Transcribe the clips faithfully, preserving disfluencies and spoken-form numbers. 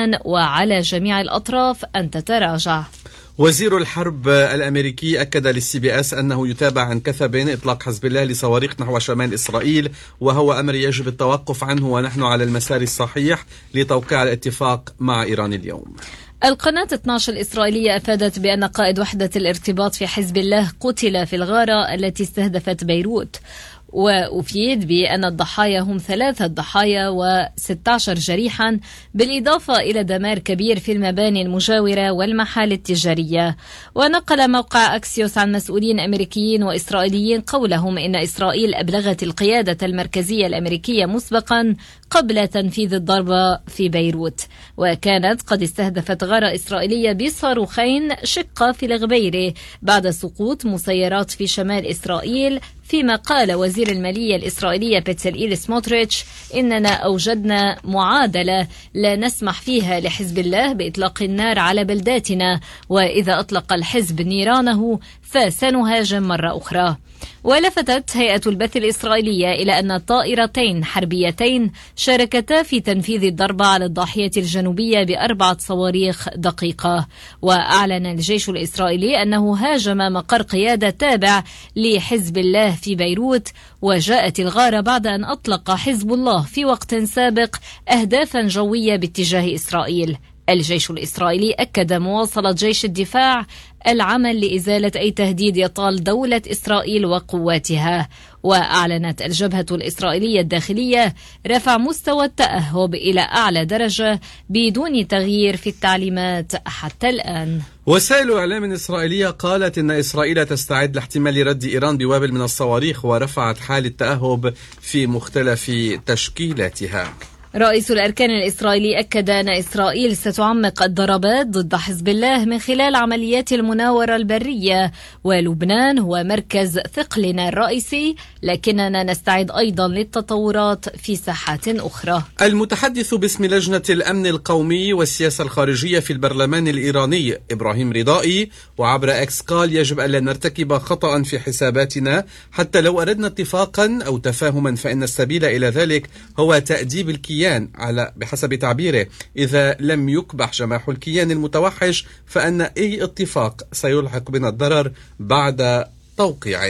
لبنان وعلى جميع الأطراف أن تتراجع. وزير الحرب الأمريكي أكد للسي بي اس أنه يتابع عن كثب إطلاق حزب الله لصواريخ نحو شمال إسرائيل، وهو أمر يجب التوقف عنه ونحن على المسار الصحيح لتوقيع الاتفاق مع إيران اليوم. القناة اثني عشر الإسرائيلية أفادت بأن قائد وحدة الارتباط في حزب الله قتل في الغارة التي استهدفت بيروت، وأفيد بأن الضحايا هم ثلاثة ضحايا وستة عشر جريحا، بالإضافة إلى دمار كبير في المباني المجاورة والمحال التجارية. ونقل موقع أكسيوس عن مسؤولين أمريكيين وإسرائيليين قولهم إن إسرائيل أبلغت القيادة المركزية الأمريكية مسبقا قبل تنفيذ الضربة في بيروت، وكانت قد استهدفت غارة إسرائيلية بصاروخين شقة في الغبيرة بعد سقوط مسيرات في شمال إسرائيل. فيما قال وزير المالية الإسرائيلية بيتسلئيل سموتريتش إننا أوجدنا معادلة لا نسمح فيها لحزب الله بإطلاق النار على بلداتنا، وإذا أطلق الحزب نيرانه فسنهاجم مرة أخرى. ولفتت هيئة البث الإسرائيلية إلى أن طائرتين حربيتين شاركتا في تنفيذ الضربة على الضاحية الجنوبية بأربعة صواريخ دقيقة. وأعلن الجيش الإسرائيلي أنه هاجم مقر قيادة تابع لحزب الله في بيروت، وجاءت الغارة بعد أن أطلق حزب الله في وقت سابق أهدافا جوية باتجاه إسرائيل. الجيش الإسرائيلي أكد مواصلة جيش الدفاع العمل لإزالة أي تهديد يطال دولة إسرائيل وقواتها. وأعلنت الجبهة الإسرائيلية الداخلية رفع مستوى التأهب إلى أعلى درجة بدون تغيير في التعليمات حتى الآن. وسائل إعلام إسرائيلية قالت إن إسرائيل تستعد لاحتمال رد إيران بوابل من الصواريخ، ورفعت حال التأهب في مختلف تشكيلاتها. رئيس الأركان الإسرائيلي أكد أن إسرائيل ستعمق الضربات ضد حزب الله من خلال عمليات المناورة البرية، ولبنان هو مركز ثقلنا الرئيسي، لكننا نستعد أيضا للتطورات في ساحات أخرى. المتحدث باسم لجنة الأمن القومي والسياسة الخارجية في البرلمان الإيراني إبراهيم رضائي وعبر أكس قال: يجب ألا نرتكب خطأ في حساباتنا، حتى لو أردنا اتفاقا أو تفاهما فإن السبيل إلى ذلك هو تأديب الكيان على بحسب تعبيره. إذا لم يكبح جماح الكيان المتوحش فإن أي اتفاق سيلحق بنا الضرر بعد توقيعه.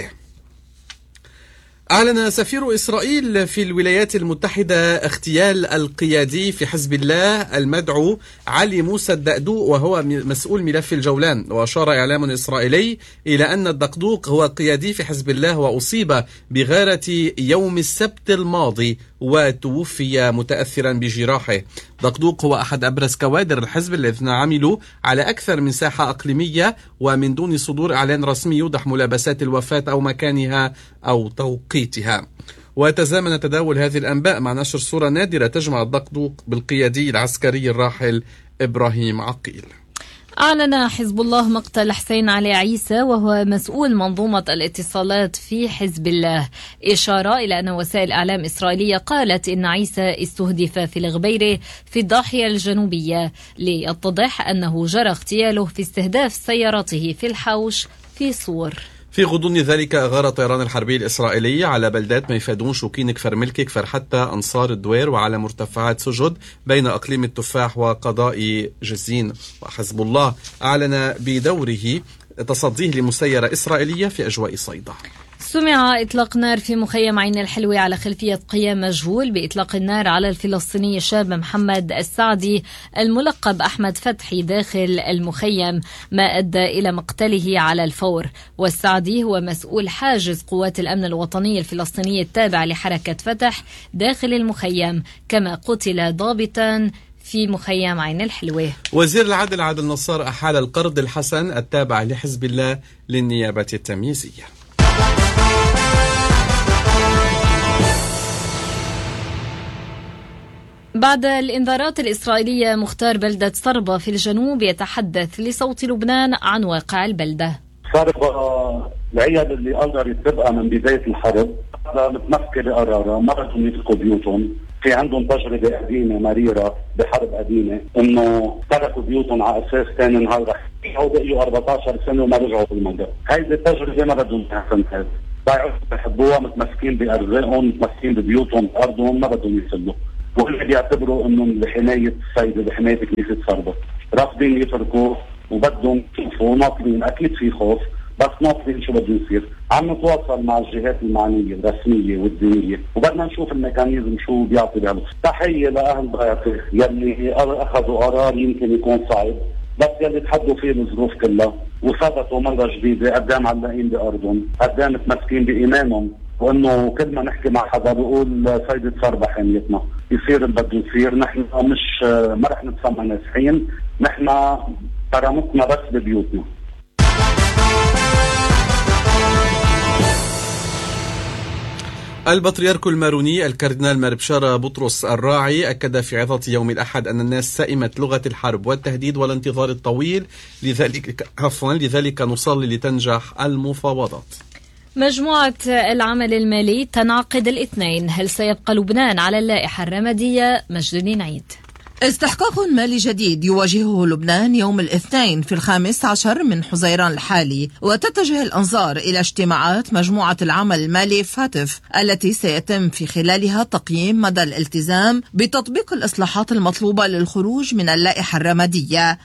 أعلن سفير إسرائيل في الولايات المتحدة اغتيال القيادي في حزب الله المدعو علي موسى الدقدوق، وهو مسؤول ملف الجولان. وأشار إعلام إسرائيلي إلى أن الدقدوق هو قيادي في حزب الله وأصيب بغارة يوم السبت الماضي وتوفي متأثرا بجراحه. دقدوق هو أحد أبرز كوادر الحزب الذين عملوا على أكثر من ساحة أقليمية ومن دون صدور إعلان رسمي يوضح ملابسات الوفاة أو مكانها أو توقيتها. وتزامن تداول هذه الأنباء مع نشر صورة نادرة تجمع الدقدوق بالقيادي العسكري الراحل إبراهيم عقيل. أعلن حزب الله مقتل حسين علي عيسى وهو مسؤول منظومة الاتصالات في حزب الله، إشارة إلى أن وسائل إعلام إسرائيلية قالت إن عيسى استهدف في الغبيرة في الضاحية الجنوبية، ليتضح أنه جرى اغتياله في استهداف سيارته في الحوش في صور. في غضون ذلك أغار الطيران الحربي الإسرائيلي على بلدات ميفادون، شوكين، كفر ملكي، كفر حتى، أنصار الدوير، وعلى مرتفعات سجد بين أقليم التفاح وقضاء جزين. وحزب الله أعلن بدوره تصديه لمسيرة إسرائيلية في أجواء صيدا. سمع إطلاق نار في مخيم عين الحلوة على خلفية قيام مجهول بإطلاق النار على الفلسطيني الشاب محمد السعدي الملقب أحمد فتحي داخل المخيم، ما أدى إلى مقتله على الفور. والسعدي هو مسؤول حاجز قوات الأمن الوطني الفلسطيني التابع لحركة فتح داخل المخيم، كما قتل ضابطا في مخيم عين الحلوة. وزير العدل عادل نصار أحال القرض الحسن التابع لحزب الله للنيابة التمييزية. بعد الإنذارات الإسرائيلية، مختار بلدة صربة في الجنوب يتحدث لصوت لبنان عن واقع البلدة. صربة العيال اللي قدرت تبقى من بداية الحرب متمسكة بقرارها، ما بدهم يتركوا بيوتهم، في عندهم تجربة قديمة مريرة بحرب قديمة انه تركوا بيوتهم على اساس ثاني نهار رح يرجعوا، بقيوا أربعة عشر سنة وما رجعوا بالمنطقة. هيدي التجربة ما بدهم تنفذ، ضايعوا بحبوها، متمسكين بأرزاقهم، متمسكين ببيوتهم بأرضهم، ما بدهم يسلوا. واللي بيعتبروا انهم بحمايه السيده بحمايه كنيسه صربة رافضين يتركوا وبدهم يشوفوا ناطرين. اكيد في خوف بس ناطرين شو بده يصير. عم نتواصل مع الجهات المعنيه الرسميه والدينيه وبدنا نشوف الميكانيزم شو بيعطي بهذا. تحيه لاهل ضيعتي يلي اخذوا قرار يمكن يكون صعب بس يلي تحدوا فيه الظروف كلها وثبتوا مره جديده قدام معلقين بارضهم، قدام متمسكين بايمانهم، وانه كل ما نحكي مع حدا بيقول سيدة صربة حميتنا، يصير اللي بده يصير. نحن مش ما رح نتسمى نازحين، نحن كرامتنا بس ببيوتنا. البطريرك الماروني الكاردينال ماربشارة بطرس الراعي أكد في عظة يوم الأحد أن الناس سئمت لغة الحرب والتهديد والانتظار الطويل، لذلك عفوا لذلك نصلي لتنجح المفاوضات. مجموعة العمل المالي تنعقد الاثنين. هل سيبقى لبنان على اللائحة الرمادية؟ مجد عيد. استحقاق مالي جديد يواجهه لبنان يوم الاثنين في الخامس عشر من حزيران الحالي، وتتجه الأنظار إلى اجتماعات مجموعة العمل المالي فاتف التي سيتم في خلالها تقييم مدى الالتزام بتطبيق الإصلاحات المطلوبة للخروج من اللائحة الرمادية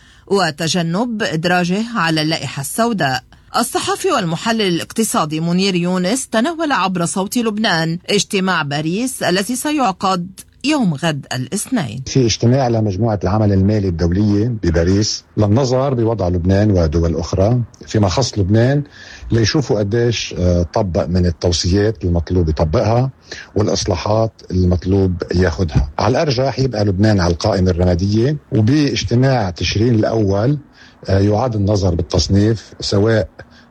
وتجنب إدراجه على اللائحة السوداء. الصحفي والمحلل الاقتصادي منير يونس تناول عبر صوت لبنان اجتماع باريس الذي سيعقد يوم غد الاثنين. في اجتماع لمجموعة العمل المالي الدولية بباريس للنظر بوضع لبنان ودول أخرى فيما خص لبنان، ليشوفوا قديش طبق من التوصيات المطلوب يطبقها والإصلاحات المطلوب ياخدها. على الأرجح يبقى لبنان على القائمة الرمادية، وباجتماع تشرين الأول يعاد النظر بالتصنيف سواء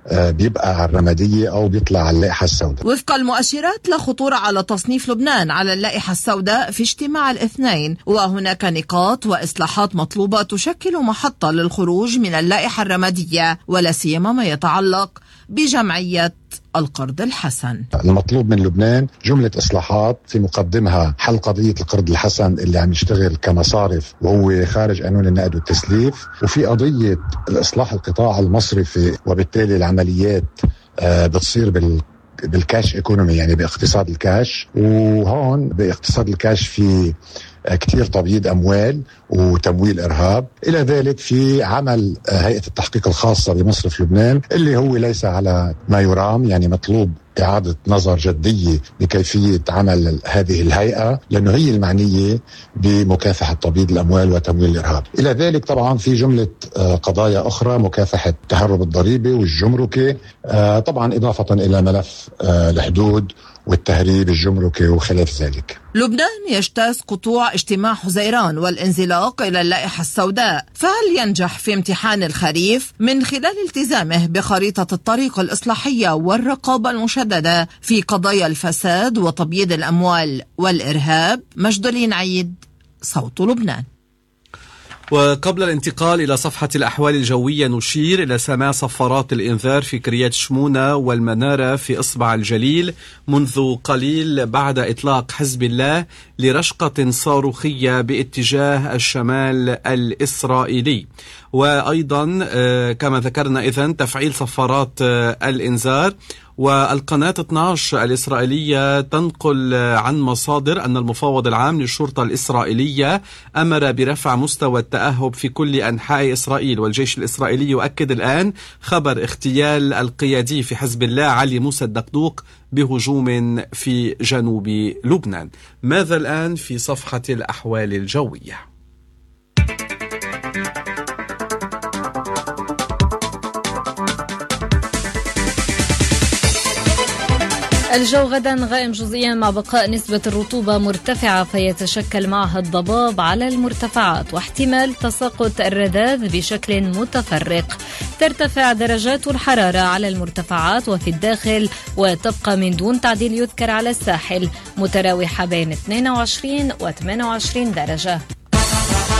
بيبقى على الرمادية أو بيطلع على اللائحة السوداء. وفق المؤشرات لا خطورة على تصنيف لبنان على اللائحة السوداء في اجتماع الاثنين، وهناك نقاط وإصلاحات مطلوبة تشكل محطة للخروج من اللائحة الرمادية، ولا سيما ما يتعلق بجمعية القرض الحسن. المطلوب من لبنان جملة إصلاحات، في مقدمها حل قضية القرض الحسن اللي عم يشتغل كمصارف وهو خارج قانون النقد والتسليف، وفي قضية الإصلاح القطاع المصرفي وبالتالي العمليات آه بتصير بال بالكاش ايكونومي، يعني باقتصاد الكاش. وهون باقتصاد الكاش في كتير تبييض أموال وتمويل إرهاب. إلى ذلك في عمل هيئة التحقيق الخاصة بمصرف لبنان اللي هو ليس على ما يرام، يعني مطلوب إعادة نظر جدية بكيفية عمل هذه الهيئة لأنه هي المعنية بمكافحة تبييض الأموال وتمويل الإرهاب. إلى ذلك طبعا في جملة قضايا أخرى، مكافحة التهرب الضريبي والجمركي، طبعا إضافة إلى ملف الحدود والتهريب الجمركي وخلاف ذلك. لبنان يجتاز قطوع اجتماع حزيران والانزلاق إلى اللائحة السوداء، فهل ينجح في امتحان الخريف من خلال التزامه بخريطة الطريق الإصلاحية والرقابة المشددة في قضايا الفساد وتبييض الأموال والإرهاب؟ مجد عيد، صوت لبنان. وقبل الانتقال إلى صفحة الأحوال الجوية نشير إلى سماع صفارات الإنذار في كريات شمونة والمنارة في إصبع الجليل منذ قليل بعد إطلاق حزب الله لرشقة صاروخية باتجاه الشمال الإسرائيلي. وأيضا كما ذكرنا إذن تفعيل صفارات الإنذار. والقناة اثني عشر الإسرائيلية تنقل عن مصادر أن المفوض العام للشرطة الإسرائيلية أمر برفع مستوى التأهب في كل أنحاء إسرائيل. والجيش الإسرائيلي يؤكد الآن خبر اغتيال القيادي في حزب الله علي موسى الدقدوق بهجوم في جنوب لبنان. ماذا الآن في صفحة الأحوال الجوية؟ الجو غدا غائم جزئيا مع بقاء نسبة الرطوبة مرتفعة، فيتشكل معها الضباب على المرتفعات واحتمال تساقط الرذاذ بشكل متفرق. ترتفع درجات الحرارة على المرتفعات وفي الداخل، وتبقى من دون تعديل يذكر على الساحل متراوحة بين اثنين وعشرين و ثمانية وعشرين درجة.